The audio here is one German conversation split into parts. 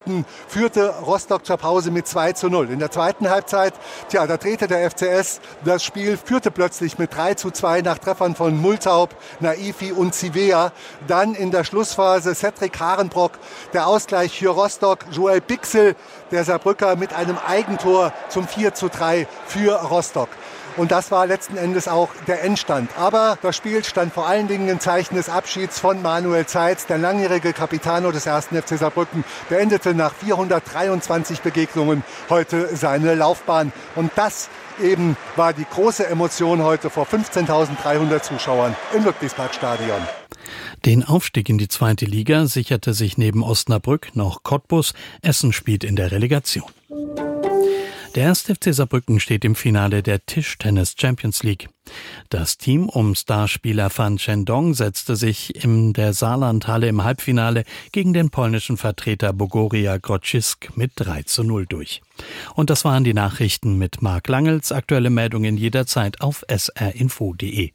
Minuten führte Rostock zur Pause mit 2:0. In der zweiten Halbzeit, da drehte der FCS das Spiel, führte plötzlich mit 3:2 nach Treffern von Multaub, Naifi und Zivea. Dann in der Schlussphase Cedric Harenbrock, der Ausgleich für Rostock, Joel Bixel, der Saarbrücker, mit einem Eigentor zum 4:3 für Rostock. Und das war letzten Endes auch der Endstand. Aber das Spiel stand vor allen Dingen im Zeichen des Abschieds von Manuel Zeitz. Der langjährige Capitano des 1. FC Saarbrücken beendete nach 423 Begegnungen heute seine Laufbahn. Und das eben war die große Emotion heute vor 15.300 Zuschauern im Ludwigsparkstadion. Den Aufstieg in die zweite Liga sicherte sich neben Osnabrück noch Cottbus. Essen spielt in der Relegation. Der 1. FC Saarbrücken steht im Finale der Tischtennis Champions League. Das Team um Starspieler Fan Chendong setzte sich in der Saarlandhalle im Halbfinale gegen den polnischen Vertreter Bogoria Grodzisk mit 3:0 durch. Und das waren die Nachrichten mit Marc Langels. Aktuelle Meldungen jederzeit auf srinfo.de.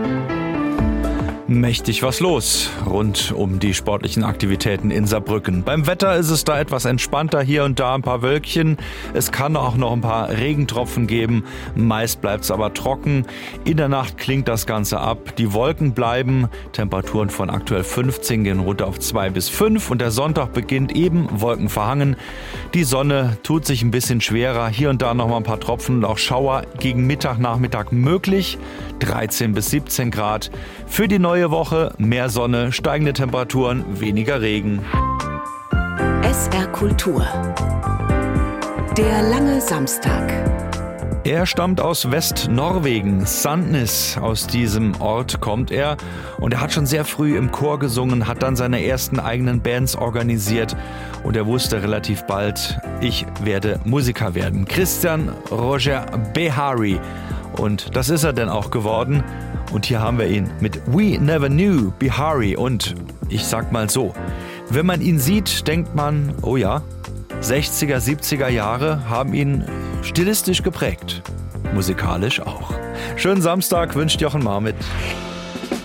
Mächtig was los rund um die sportlichen Aktivitäten in Saarbrücken. Beim Wetter ist es da etwas entspannter, hier und da ein paar Wölkchen. Es kann auch noch ein paar Regentropfen geben. Meist bleibt es aber trocken. In der Nacht klingt das Ganze ab. Die Wolken bleiben. Temperaturen von aktuell 15 gehen runter auf 2 bis 5. Und der Sonntag beginnt eben wolkenverhangen. Die Sonne tut sich ein bisschen schwerer. Hier und da noch mal ein paar Tropfen und auch Schauer gegen Mittag, Nachmittag möglich. 13 bis 17 Grad. Für die neue Woche mehr Sonne, steigende Temperaturen, weniger Regen. SR Kultur. Der lange Samstag. Er stammt aus Westnorwegen, Sandnes. Aus diesem Ort kommt er. Und er hat schon sehr früh im Chor gesungen, hat dann seine ersten eigenen Bands organisiert. Und er wusste relativ bald, ich werde Musiker werden. Christian Roger Behari. Und das ist er denn auch geworden. Und hier haben wir ihn mit We Never Knew Behari. Und ich sag mal so, wenn man ihn sieht, denkt man, oh ja, 60er, 70er Jahre haben ihn stilistisch geprägt. Musikalisch auch. Schönen Samstag wünscht Jochen Marmit.